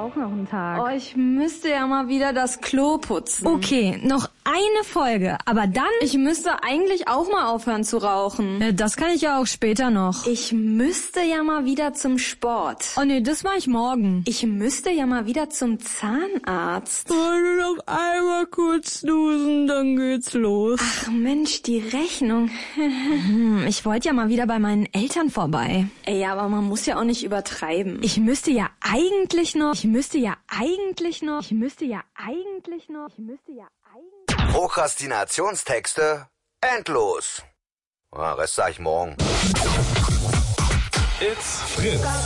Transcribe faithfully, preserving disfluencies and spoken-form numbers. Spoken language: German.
auch noch einen Tag. Oh, ich müsste ja mal wieder das Klo putzen. Okay, noch eine Folge, aber dann... Ich müsste eigentlich auch mal aufhören zu rauchen. Äh, das kann ich ja auch später noch. Ich müsste ja mal wieder zum Sport. Oh nee, das mache ich morgen. Ich müsste ja mal wieder zum Zahnarzt. Wollte noch einmal kurz snoosen, dann geht's los. Ach Mensch, die Rechnung. hm, ich wollte ja mal wieder bei meinen Eltern vorbei. Ey, aber man muss ja auch nicht übertreiben. Ich müsste ja eigentlich noch... Ich müsste ja eigentlich noch... Ich müsste ja eigentlich noch... Ich müsste ja eigentlich... Prokrastinationstexte endlos. Ja, Rest sag ich morgen. It's Fritz.